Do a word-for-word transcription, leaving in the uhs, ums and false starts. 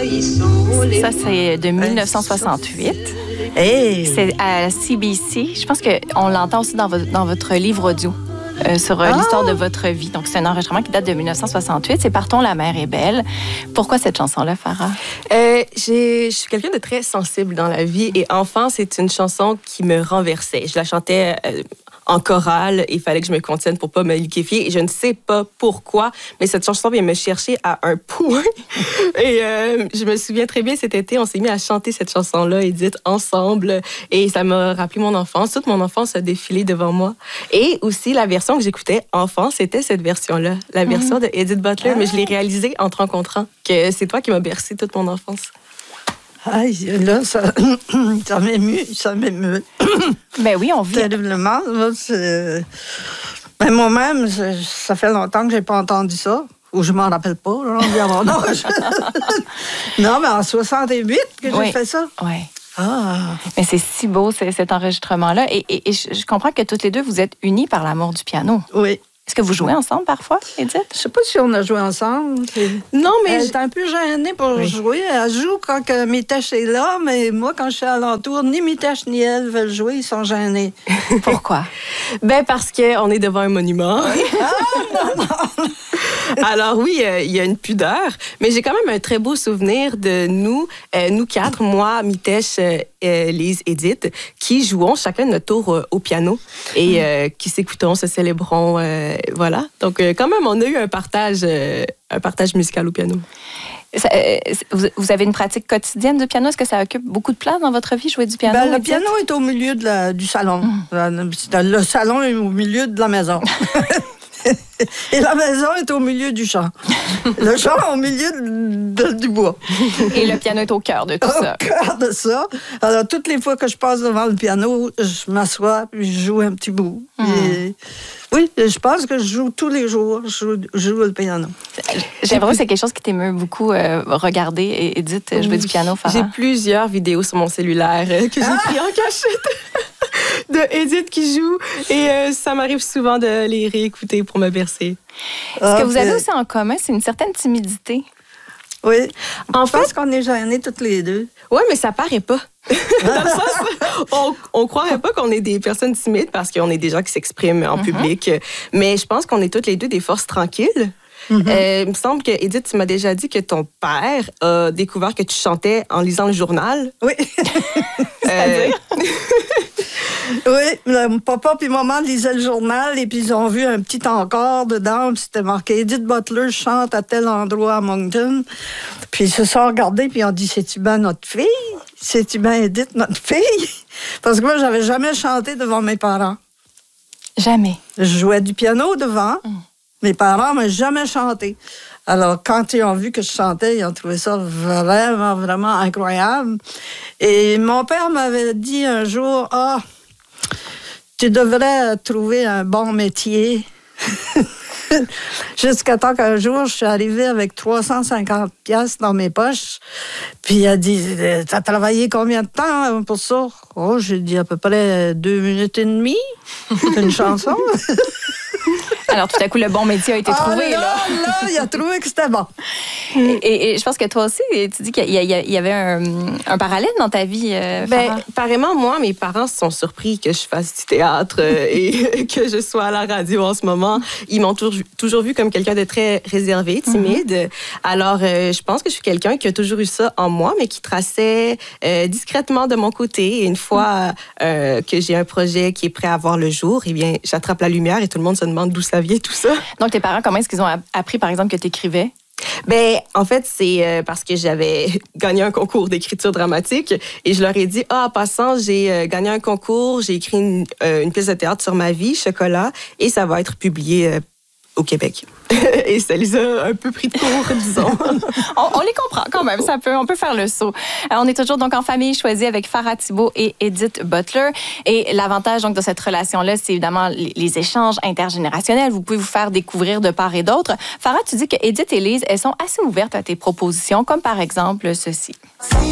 Ça, c'est de dix-neuf cent soixante-huit. Hey. C'est à C B C. Je pense qu'on l'entend aussi dans, vo- dans votre livre audio. Euh, sur euh, Ah. l'histoire de votre vie. Donc, c'est un enregistrement qui date de dix-neuf cent soixante-huit. C'est Partons, la mer est belle. Pourquoi cette chanson-là, Farah? Euh, j'ai- je suis quelqu'un de très sensible dans la vie et enfant, c'est une chanson qui me renversait. Je la chantais euh, en chorale et il fallait que je me contienne pour pas me liquéfier. Et je ne sais pas pourquoi, mais cette chanson vient me chercher à un point. Et euh, je me souviens très bien, cet été, on s'est mis à chanter cette chanson-là, Edith, ensemble. Et ça m'a rappelé mon enfance. Toute mon enfance a défilé devant moi. Et aussi, la version que j'écoutais enfant, c'était cette version-là, la version mm-hmm. de Edith Butler. Ah. Mais je l'ai réalisée en te rencontrant, que c'est toi qui m'as bercé toute mon enfance. Aïe, là, ça, ça m'émue, ça m'émeut. Ben oui, on vit. Terriblement. Là, c'est... Ben moi-même, ça fait longtemps que j'ai pas entendu ça. Ou je m'en rappelle pas, là, on dit à mon âge. Non, mais en soixante-huit que j'ai oui. fait ça. Oui. Ah. Mais c'est si beau, c'est, cet enregistrement-là. Et, et, et je, je comprends que toutes les deux, vous êtes unies par l'amour du piano. Oui. Est-ce que vous jouez ensemble parfois, Edith? Je sais pas si on a joué ensemble. Non, mais... Elle est un peu gênée pour oui. jouer. Elle joue quand que Mitesh est là, mais moi, quand je suis alentour, ni Mitesh ni elle veulent jouer, ils sont gênés. Pourquoi? Ben parce qu'on est devant un monument. Oui. Ah, non, non. Alors oui, il euh, y a une pudeur, mais j'ai quand même un très beau souvenir de nous, euh, nous quatre, moi, Mitesh, euh, Lise, Edith, qui jouons chacun notre tour euh, au piano et euh, qui s'écoutons, se célébrons, euh, voilà. Donc euh, quand même, on a eu un partage, euh, un partage musical au piano. Ça, euh, vous avez une pratique quotidienne de piano? Est-ce que ça occupe beaucoup de place dans votre vie, jouer du piano? Ben, le piano est au milieu de la, du salon. Mmh. Le salon est au milieu de la maison. Et la maison est au milieu du champ. Le champ au milieu de, de, du bois. Et le piano est au cœur de tout au ça. Au cœur de ça. Alors, toutes les fois que je passe devant le piano, je m'assois puis je joue un petit bout. Mmh. Et, oui, je pense que je joue tous les jours. Je joue, je joue le piano. J'ai l'impression que c'est quelque chose qui t'émeut beaucoup euh, regarder et Edith jouer oui. du piano, Farah. J'ai plusieurs vidéos sur mon cellulaire euh, que j'ai ah! pris en cachette de Edith qui joue et euh, ça m'arrive souvent de les réécouter pour me bercer. Ce que vous avez aussi en commun, c'est une certaine timidité. Oui. En fait, parce qu'on est gênés toutes les deux. Oui, mais ça paraît pas. Dans le sens, on, on croirait pas qu'on est des personnes timides parce qu'on est des gens qui s'expriment en mm-hmm. public. Mais je pense qu'on est toutes les deux des forces tranquilles. Mm-hmm. Euh, il me semble que, Edith, tu m'as déjà dit que ton père a découvert que tu chantais en lisant le journal. Oui. euh... Oui, le papa et maman lisaient le journal et puis ils ont vu un petit encart dedans, puis c'était marqué Edith Butler chante à tel endroit à Moncton. Puis ils se sont regardés puis ils ont dit c'est-tu bien notre fille? C'est-tu bien Edith notre fille? Parce que moi, j'avais jamais chanté devant mes parents. Jamais. Je jouais du piano devant. Mm. Mes parents m'ont jamais chanté. Alors, quand ils ont vu que je chantais, ils ont trouvé ça vraiment, vraiment incroyable. Et mon père m'avait dit un jour, « Ah, tu devrais trouver un bon métier. » Jusqu'à temps qu'un jour, je suis arrivée avec trois cent cinquante piastres dans mes poches. Puis elle dit, « T'as travaillé combien de temps pour ça? » Oh, j'ai dit à peu près deux minutes et demie. C'est une chanson. Alors, tout à coup, le bon métier a été ah, trouvé. Là, là, là, il a trouvé que c'était bon. Et, et, et je pense que toi aussi, tu dis qu'il y, a, il y avait un, un parallèle dans ta vie. Euh, ben, apparemment, moi, mes parents se sont surpris que je fasse du théâtre euh, et que je sois à la radio en ce moment. Ils m'ont toujours, toujours vu comme quelqu'un de très réservé, timide. Mm-hmm. Alors, euh, je pense que je suis quelqu'un qui a toujours eu ça en moi, mais qui traçait euh, discrètement de mon côté. Et une fois euh, que j'ai un projet qui est prêt à voir le jour, eh bien, j'attrape la lumière et tout le monde se demande d'où ça vient, tout ça. Donc, tes parents, comment est-ce qu'ils ont appris, par exemple, que tu écrivais? Ben, en fait, c'est euh, parce que j'avais gagné un concours d'écriture dramatique et je leur ai dit, ah, en passant, j'ai euh, gagné un concours, j'ai écrit une, euh, une pièce de théâtre sur ma vie, Chocolat, et ça va être publié euh, au Québec. Et ça les a un peu pris de court, disons. on, on les comprend quand même, ça peut, on peut faire le saut. Alors, on est toujours donc en famille choisie avec Farah Thibault et Edith Butler. Et l'avantage donc de cette relation-là, c'est évidemment les, les échanges intergénérationnels. Vous pouvez vous faire découvrir de part et d'autre. Farah, tu dis que Edith et Lise, elles sont assez ouvertes à tes propositions, comme par exemple ceci.